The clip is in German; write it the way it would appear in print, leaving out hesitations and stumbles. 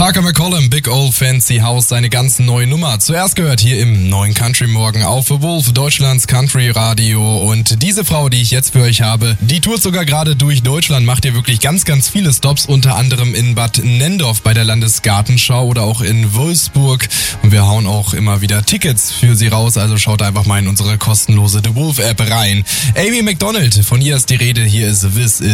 Parker McCollum, Big Old Fancy House, seine ganz neue Nummer. Zuerst gehört hier im neuen Country Morgen auf The Wolf, Deutschlands Country Radio. Und diese Frau, die ich jetzt für euch habe, die tourt sogar gerade durch Deutschland, macht hier wirklich ganz, ganz viele Stops, unter anderem in Bad Nendorf bei der Landesgartenschau oder auch in Wolfsburg. Und wir hauen auch immer wieder Tickets für sie raus, also schaut einfach mal in unsere kostenlose The Wolf App rein. Amy Macdonald, von ihr ist die Rede, hier ist This Is